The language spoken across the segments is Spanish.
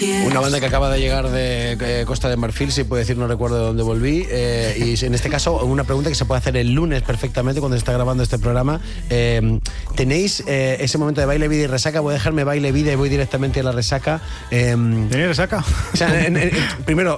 Una banda que acaba de llegar de Costa de Marfil, si puedo decir, no recuerdo de dónde volví. Y en este caso, una pregunta que se puede hacer el lunes perfectamente cuando se está grabando este programa. ¿Tenéis ese momento de baile, vida y resaca? Voy a dejarme baile, vida y voy directamente a la resaca. ¿Tenéis resaca? O sea, primero,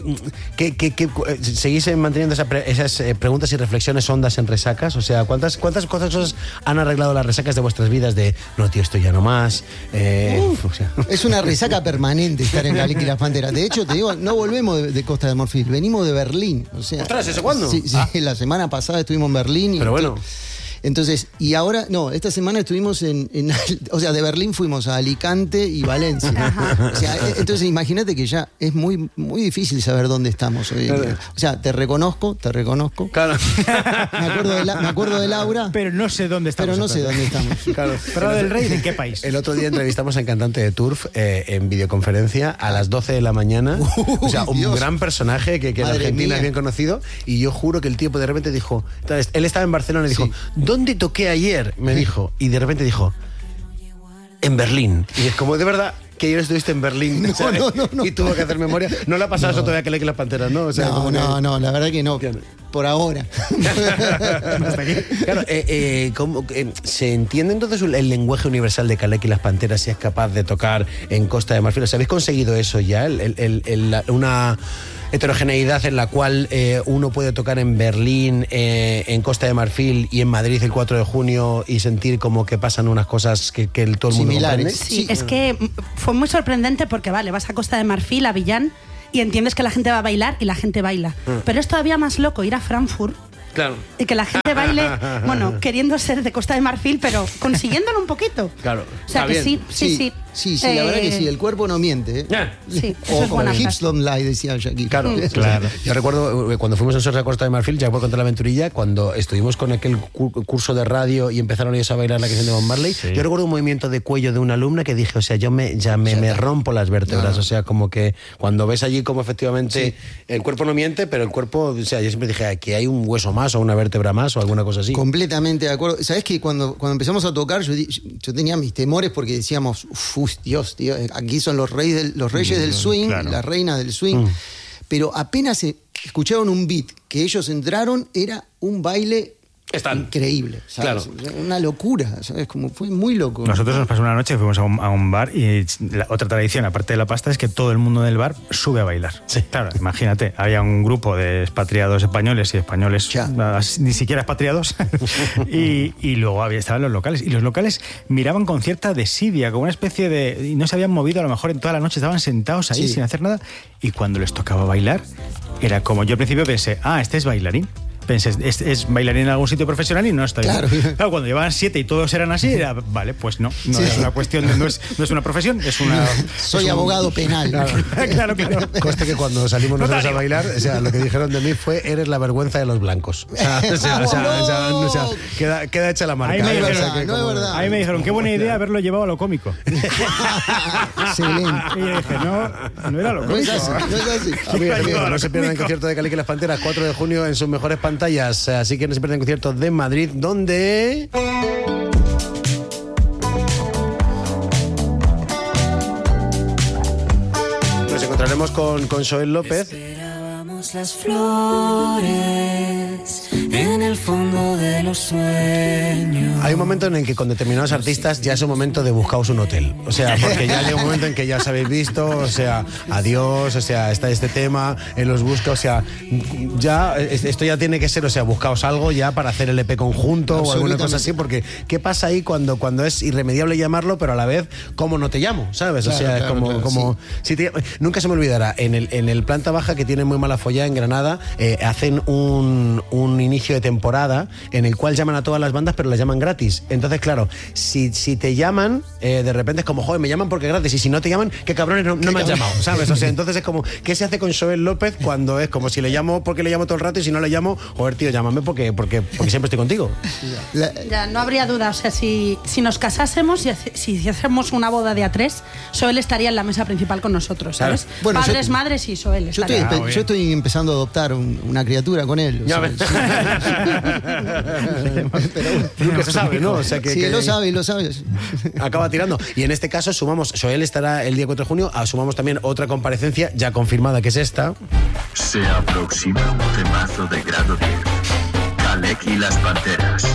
¿seguís manteniendo esas preguntas y reflexiones hondas en resacas? O sea, ¿cuántas cosas han arreglado las resacas de vuestras vidas? De, no, tío, esto ya no más. O sea. Es una resaca permanente estar en Caleca y las Panteras. De hecho, te digo, no volvemos de Costa de Marfil, venimos de Berlín. O sea, ¿ostras, eso cuándo? Sí, la semana pasada estuvimos en Berlín. Pero bueno. Entonces, y ahora, no, esta semana estuvimos o sea, de Berlín fuimos a Alicante y Valencia. O sea, entonces imagínate que ya es muy, muy difícil saber dónde estamos hoy en día. O sea, te reconozco. Claro. Me acuerdo de Laura. Pero no sé dónde estamos. Pero no sé dónde estamos. Claro. ¿Pero del Rey de qué país? El otro día entrevistamos al cantante de Turf en videoconferencia a las 12 de la mañana. O sea, un Dios. Gran personaje que en Argentina mía. es bien conocido. Y yo juro que el tío de repente dijo... Entonces, él estaba en Barcelona y dijo... Sí. ¿Dónde toqué ayer? Me dijo. Y de repente dijo... En Berlín. Y es como, de verdad... que ayer estuviste en Berlín. No, o sea, no. Y tuvo que hacer memoria. No le ha pasado eso todavía que le que las Panteras, ¿no? O sea, No, la verdad que no. Por ahora. Claro, ¿se entiende entonces el lenguaje universal de Caleca y las Panteras si es capaz de tocar en Costa de Marfil? O sea, ¿habéis conseguido eso ya? Una heterogeneidad en la cual uno puede tocar en Berlín, en Costa de Marfil y en Madrid el 4 de junio y sentir como que pasan unas cosas que todo el mundo comprende. Sí, es que fue muy sorprendente porque, vale, vas a Costa de Marfil, a Villán, y entiendes que la gente va a bailar y la gente baila. Pero es todavía más loco ir a Frankfurt. Claro. Y que la gente baile, bueno, queriendo ser de Costa de Marfil, pero consiguiéndolo un poquito. Claro. O sea que sí. Sí, la verdad que sí, el cuerpo no miente. ¿eh? Sí, eso o es como buena hips frase. don't lie, decía Shakira. Claro, claro. Yo recuerdo cuando fuimos nosotros a Costa de Marfil, ya por contar la aventurilla, cuando estuvimos con aquel curso de radio y empezaron ellos a bailar la canción de Bob Marley, yo recuerdo un movimiento de cuello de una alumna que dije, o sea, yo me rompo las vértebras, o sea, como que cuando ves allí como efectivamente el cuerpo no miente, pero el cuerpo, o sea, yo siempre dije, aquí hay un hueso más o una vértebra más o alguna cosa así. Completamente de acuerdo. ¿Sabés que cuando empezamos a tocar yo tenía mis temores porque decíamos, Dios, tío, aquí son los reyes del swing, claro. las reinas del swing. Pero apenas escucharon un beat que ellos entraron, era un baile increíble, ¿sabes? Claro. Una locura, ¿sabes? Como fue muy loco. Nosotros nos pasó una noche, fuimos a un bar y otra tradición, aparte de la pasta, es que todo el mundo del bar sube a bailar. Sí. Claro, imagínate, había un grupo de expatriados españoles y españoles ni siquiera expatriados y luego estaban los locales. Y los locales miraban con cierta desidia, como una especie de... Y no se habían movido, a lo mejor en toda la noche estaban sentados ahí sin hacer nada. Y cuando les tocaba bailar, era como yo al principio pensé, este es bailarín. Pensé, es bailarín en algún sitio profesional y no está. Claro, cuando llevaban 7 y todos eran así, era, vale, pues no es una cuestión, no es una profesión, es una... Soy abogado penal. Claro. Conste que cuando salimos nosotros a bailar, o sea, lo que dijeron de mí fue, eres la vergüenza de los blancos. O sea, queda hecha la marca. Ahí me dijeron, no es verdad. Ahí me dijeron, qué buena idea haberlo llevado a lo cómico. Excelente. Y yo dije, no era lo No es cómico. así, no es así. Amigos, no se pierdan el concierto de Caleca y las Panteras 4 de junio en sus mejores pantallas, así que no se pierdan el concierto de Madrid, donde... Nos encontraremos con Joel López. Esperábamos las flores en el fondo de los sueños. Hay un momento en el que con determinados artistas ya es un momento de buscaros un hotel. O sea, porque ya llega un momento en que ya os habéis visto, o sea, adiós, o sea, está este tema, él los busca, o sea, ya, esto ya tiene que ser, o sea, buscaos algo ya para hacer el EP conjunto o alguna cosa así, porque ¿qué pasa ahí cuando es irremediable llamarlo, pero a la vez, ¿cómo no te llamo? ¿Sabes? Claro, o sea, claro, es como sí. si nunca se me olvidará, en el planta baja que tiene muy mala follada en Granada, hacen un inicio de temporada en el cual llaman a todas las bandas, pero las llaman gratis. Entonces, claro, si te llaman, de repente es como, joder, me llaman porque es gratis, y si no te llaman, qué cabrones, no me han llamado, ¿sabes? O sea, entonces es como, ¿qué se hace con Joel López cuando es como si le llamo porque le llamo todo el rato y si no le llamo, joder, tío, llámame porque siempre estoy contigo? Ya, no habría duda, o sea, si nos casásemos y si hacemos una boda de A3, Joel estaría en la mesa principal con nosotros, ¿sabes? Claro. Bueno, Padres, madres y Joel. Yo estoy empezando a adoptar una criatura con él. Lucas se sabe, ¿no? O sea, Sí, lo sabe. Acaba tirando. Y en este caso sumamos, Joel estará el día 4 de junio, sumamos también otra comparecencia ya confirmada, que es esta. Se aproxima un temazo de grado 10. Kaleki y las Panteras.